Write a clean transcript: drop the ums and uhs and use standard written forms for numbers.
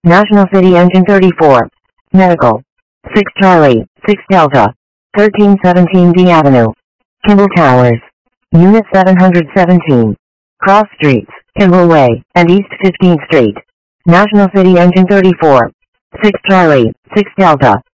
National City Engine 34. Medical. 6 Charlie, 6 Delta. 1317 D Avenue. Kimball Towers. Unit 717. Cross Streets, Kimball Way, and East 15th Street. National City Engine 34. 6 Charlie, 6 Delta.